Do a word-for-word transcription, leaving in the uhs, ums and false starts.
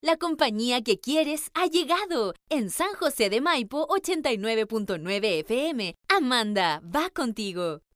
La compañía que quieres ha llegado. En San José de Maipo, ochenta y nueve punto nueve F M. Amanda va contigo.